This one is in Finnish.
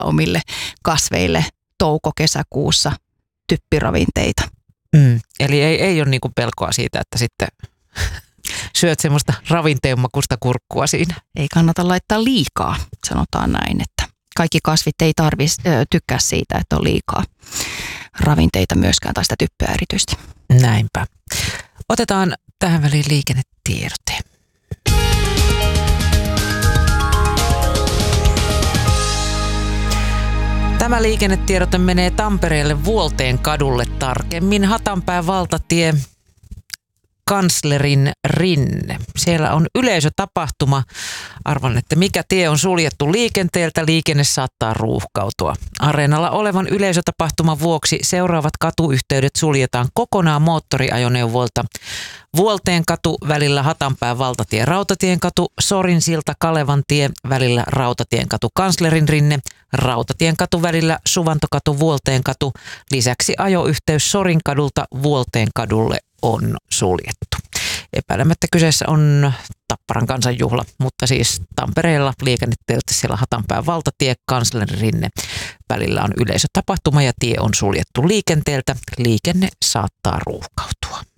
omille kasveille touko-kesäkuussa typpiravinteita. Eli ei ole niinku pelkoa siitä, että sitten syöt semmoista ravinteenmakuista kurkkua siinä. Ei kannata laittaa liikaa, sanotaan näin, että kaikki kasvit ei tykkää siitä, että on liikaa ravinteita myöskään tai sitä typpöä erityisesti. Näinpä. Otetaan tähän väliin liikennetiedote. Tämä liikennetiedote menee Tampereelle Vuolteen kadulle, tarkemmin Hatanpään valtatie, Kanslerin rinne. Siellä on yleisötapahtuma. Arvan, että mikä tie on suljettu liikenteeltä, liikenne saattaa ruuhkautua. Areenalla olevan yleisötapahtuman vuoksi seuraavat katuyhteydet suljetaan kokonaan moottoriajoneuvoilta. Vuolteen katu välillä Hatanpään valtatie Rautatienkatu, Sorinsilta Kalevantie välillä Rautatienkatu Kanslerin rinne, Rautatienkatu välillä Suvantokatu Vuolteenkatu. Lisäksi ajoyhteys Sorinkadulta Vuolteenkadulle on suljettu. Epäilemättä kyseessä on Tapparan kansanjuhla, mutta siis Tampereella liikennetiedote siellä Hatanpään valtatie Kanslerin rinne välillä on yleisötapahtuma ja tie on suljettu liikenteeltä. Liikenne saattaa ruuhkautua.